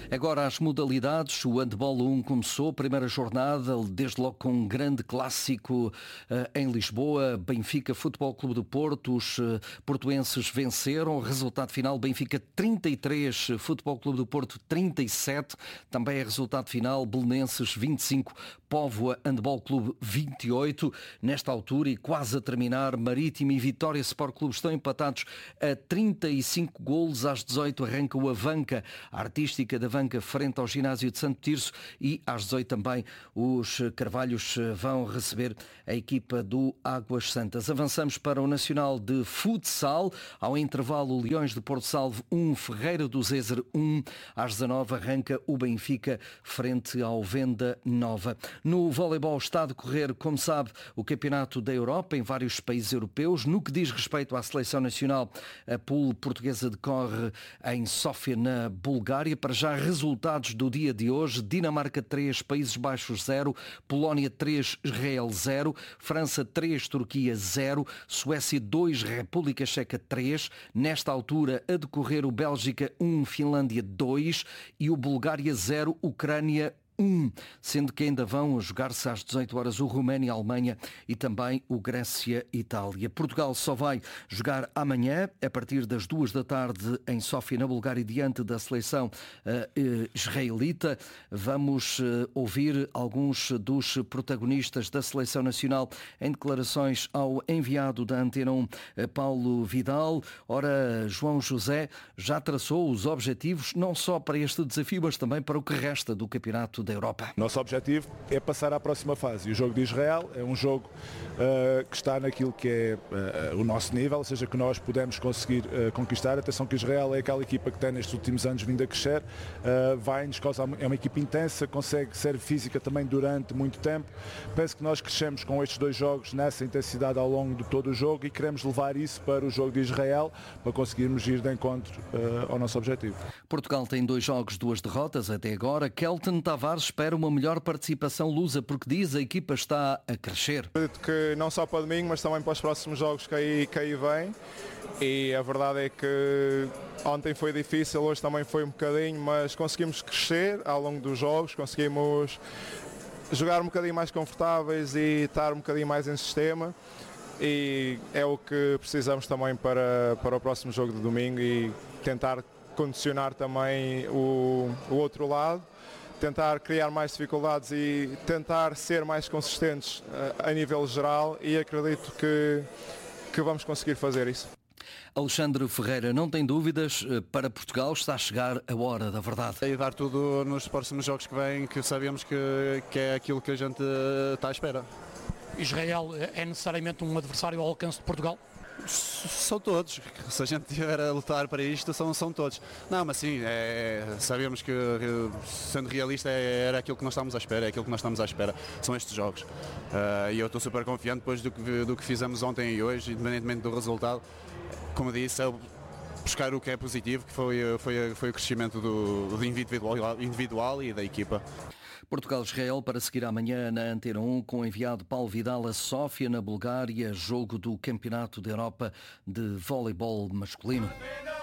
Agora as modalidades, o handball 1 começou, primeira jornada, desde logo com um grande clássico em Lisboa, Benfica Futebol Clube do Porto, os portuenses venceram, resultado final Benfica 33, Futebol Clube do Porto 37, também é resultado final Belenenses 25, Póvoa Handball Clube 28, nesta altura e quase a terminar, Marítimo e Vitória Sport Clube estão empatados a 35 golos, às 18 arranca o Avanca, a artística da Avanca frente ao ginásio de Santo Tirso e às 18 também os Carvalhos vão receber a equipa do Águas Santas. Avançamos para o Nacional de Futsal, ao intervalo Leões de Porto Salvo 1, Ferreira do Zezer 1, às 19 arranca o Benfica frente ao Venda Nova. No voleibol está a decorrer, como sabe, o Campeonato da Europa em vários países europeus. No que diz respeito à seleção nacional, a pool portuguesa decorre em Sófia, na Bulgária. Para já, resultados do dia de hoje: Dinamarca 3, Países Baixos 0, Polónia 3, Israel 0, França 3, Turquia 0, Suécia 2, República Checa 3. Nesta altura, a decorrer o Bélgica 1, Finlândia 2 e o Bulgária 0, Ucrânia 1, sendo que ainda vão jogar-se às 18 horas o Roménia e a Alemanha e também o Grécia e Itália. Portugal só vai jogar amanhã, a partir das 2 da tarde, em Sófia, na Bulgária, diante da seleção israelita. Vamos ouvir alguns dos protagonistas da seleção nacional em declarações ao enviado da Antena 1, Paulo Vidal. Ora, João José já traçou os objetivos não só para este desafio, mas também para o que resta do Campeonato da Europa. Nosso objetivo é passar à próxima fase e o jogo de Israel é um jogo que está naquilo que é o nosso nível, ou seja, que nós podemos conseguir conquistar. Atenção que Israel é aquela equipa que tem nestes últimos anos vindo a crescer, é uma equipa intensa, consegue ser física também durante muito tempo. Penso que nós crescemos com estes dois jogos nessa intensidade ao longo de todo o jogo e queremos levar isso para o jogo de Israel para conseguirmos ir de encontro ao nosso objetivo. Portugal tem 2 jogos, 2 derrotas até agora. Kelton Tavares espera uma melhor participação lusa, porque diz a equipa está a crescer. Acredito que não só para domingo, mas também para os próximos jogos que aí vêm. E a verdade é que ontem foi difícil, hoje também foi um bocadinho, mas conseguimos crescer ao longo dos jogos, conseguimos jogar um bocadinho mais confortáveis e estar um bocadinho mais em sistema. E é o que precisamos também para o próximo jogo de domingo e tentar condicionar também o outro lado, tentar criar mais dificuldades e tentar ser mais consistentes a nível geral, e acredito que vamos conseguir fazer isso. Alexandre Ferreira não tem dúvidas, para Portugal está a chegar a hora da verdade. E dar tudo nos próximos jogos que vêm, que sabemos que é aquilo que a gente está à espera. Israel é necessariamente um adversário ao alcance de Portugal? São todos, se a gente estiver a lutar para isto, são todos. Não, mas sim, sabemos que, sendo realista, era aquilo que nós estamos à espera, é aquilo que nós estamos à espera, são estes jogos. E eu estou super confiante depois do que fizemos ontem e hoje, independentemente do resultado. Como disse, é buscar o que é positivo, que foi o crescimento do individual e da equipa. Portugal-Israel para seguir amanhã na Antena 1 com o enviado Paulo Vidal a Sófia, na Bulgária, jogo do Campeonato da Europa de Voleibol masculino.